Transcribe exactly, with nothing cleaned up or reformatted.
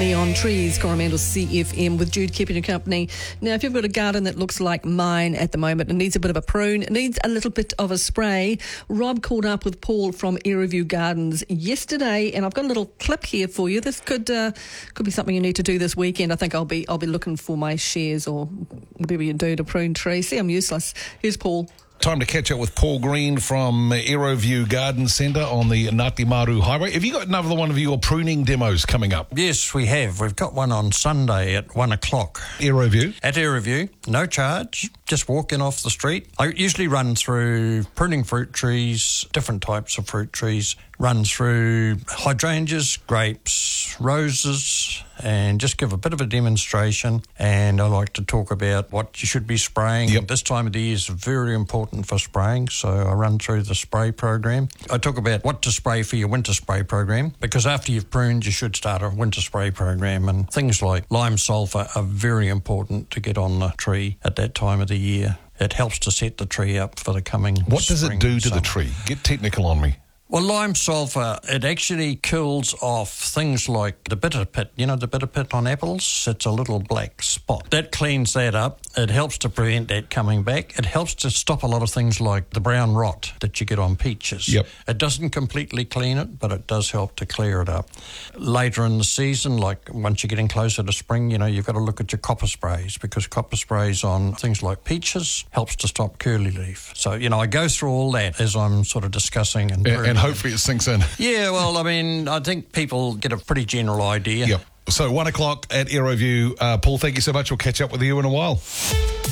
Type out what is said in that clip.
Neon Trees, Coromandel C F M with Jude keeping you company. Now, if you've got a garden that looks like mine at the moment and needs a bit of a prune, needs a little bit of a spray, Rob called up with Paul from Airview Gardens yesterday, and I've got a little clip here for you. This could uh, could be something you need to do this weekend. I think I'll be I'll be looking for my shares or whatever you do to prune trees. See, I'm useless. Here's Paul. Time to catch up with Paul Green from Airview Garden Centre on the Ngāti Maru Highway. Have you got another one of your pruning demos coming up? Yes, we have. We've got one on Sunday at one o'clock. Airview? At Airview, no charge, just walk in off the street. I usually run through pruning fruit trees, different types of fruit trees, run through hydrangeas, grapes, roses, and just give a bit of a demonstration. And I like to talk about what you should be spraying. Yep. This time of the year is very important for spraying, so I run through the spray program. I talk about what to spray for your winter spray program, because after you've pruned, you should start a winter spray program. And things like lime sulphur are very important to get on the tree at that time of the year. It helps to set the tree up for the coming What does it do to summer. the tree? Get technical on me. Well, lime sulphur, it actually kills off things like the bitter pit. You know the bitter pit on apples? It's a little black spot. That cleans that up. It helps to prevent that coming back. It helps to stop a lot of things like the brown rot that you get on peaches. Yep. It doesn't completely clean it, but it does help to clear it up. Later in the season, like once you're getting closer to spring, you know, you've got to look at your copper sprays, because copper sprays on things like peaches helps to stop curly leaf. So, you know, I go through all that as I'm sort of discussing and And, and hopefully it sinks in. Yeah, well, I mean, I think people get a pretty general idea. Yep. So one o'clock at Airview. Uh, Paul, thank you so much. We'll catch up with you in a while.